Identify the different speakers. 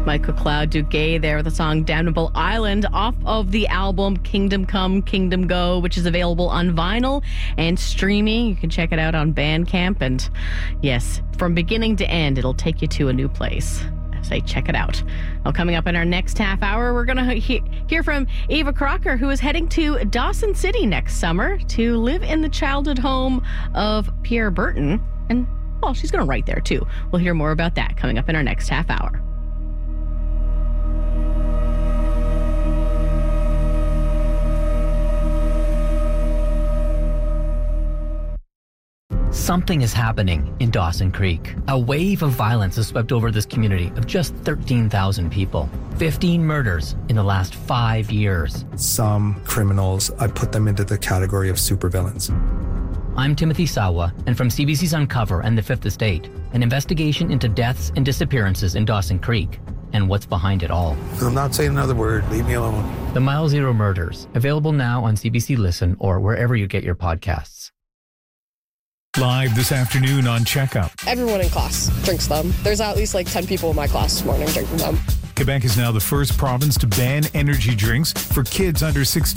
Speaker 1: Michael Cloud Duguay there with the song Damnable Island off of the album Kingdom Come, Kingdom Go, which is available on vinyl and streaming. You can check it out on Bandcamp. And yes, from beginning to end, it'll take you to a new place. Say, check it out. Well, coming up in our next half hour, we're going to hear from Eva Crocker, who is heading to Dawson City next summer to live in the childhood home of Pierre Berton. And, well, she's going to write there, too. We'll hear more about that coming up in our next half hour.
Speaker 2: Something is happening in Dawson Creek. A wave of violence has swept over this community of just 13,000 people. 15 murders in the last 5 years.
Speaker 3: Some criminals, I put them into the category of supervillains.
Speaker 2: I'm Timothy Sawa, and from CBC's Uncover and The Fifth Estate, an investigation into deaths and disappearances in Dawson Creek and what's behind it all.
Speaker 3: I'm not saying another word. Leave me alone.
Speaker 2: The Mile Zero Murders, available now on CBC Listen or wherever you get your podcasts.
Speaker 4: Live this afternoon on Checkup.
Speaker 5: Everyone in class drinks them. There's at least 10 people in my class this morning drinking them.
Speaker 4: Quebec is now the first province to ban energy drinks for kids under 16.